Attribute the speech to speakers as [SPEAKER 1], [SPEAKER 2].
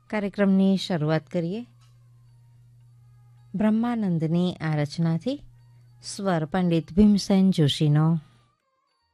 [SPEAKER 1] કાર્યક્રમની શરૂઆત કરીએ બ્રહ્માનંદની આ રચનાથી. સ્વર પંડિત ભીમસેન જોશીનો.